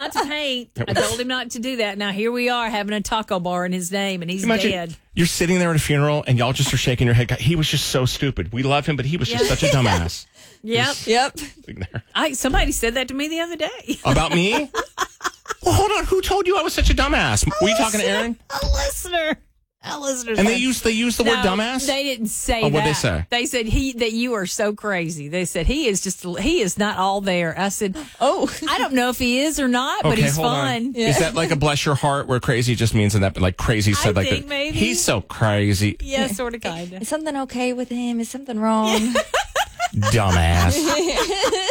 not to paint. I told him not to do that. Now here we are having a taco bar in his name, and he's dead. You're sitting there at a funeral, and y'all just are shaking your head. He was just so stupid. We love him, but he was just such a dumbass. Yep. Somebody said that to me the other day. About me? Well, hold on. Who told you I was such a dumbass? Were you talking to Aaron? A listener. And they used the word dumbass? They didn't say that. What'd they say? They said that you are so crazy. They said he is not all there. I said, I don't know if he is or not, but he's fun. Yeah. Is that like a bless your heart where crazy just means that like crazy said I think maybe. He's so crazy. Yeah, sort of, kind of. Is something okay with him? Is something wrong? Dumbass.